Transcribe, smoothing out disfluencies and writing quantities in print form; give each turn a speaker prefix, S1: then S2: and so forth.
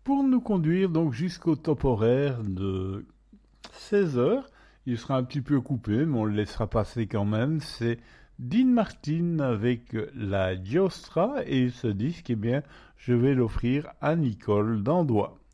S1: pour nous conduire donc jusqu'au top horaire de 16 heures. Il sera un petit peu coupé, mais on le laissera passer quand même. C'est Dean Martin avec la Giostra et ce disque, eh bien, je vais l'offrir à Nicole d'Andois.